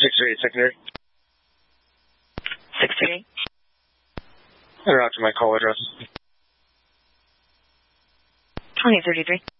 638 secondary. 638. And route to my call address. 2033.